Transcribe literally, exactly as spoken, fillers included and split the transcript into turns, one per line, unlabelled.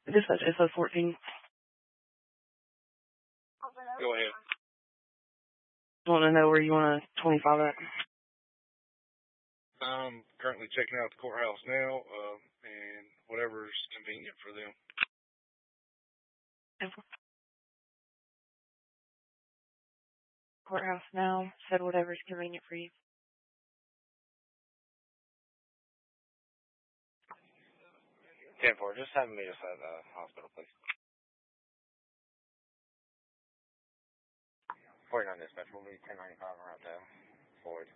Dispatch S O fourteen.
Go ahead.
I want to know where you want a twenty-five at.
I'm currently checking out the courthouse now, uh, and whatever's convenient for them.
Courthouse now. Said whatever's convenient for you.
ten four, just have them meet us at the hospital, please. forty-nine dispatch, we'll be ten ninety-five around there. Floyd.